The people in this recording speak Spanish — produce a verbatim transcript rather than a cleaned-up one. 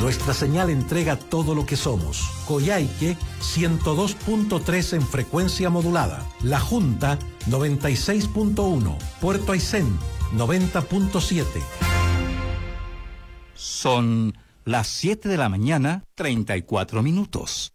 Nuestra señal entrega todo lo que somos. Coyhaique, ciento dos punto tres en frecuencia modulada. La Junta, noventa y seis punto uno. Puerto Aysén, noventa punto siete. Son las siete de la mañana, treinta y cuatro minutos.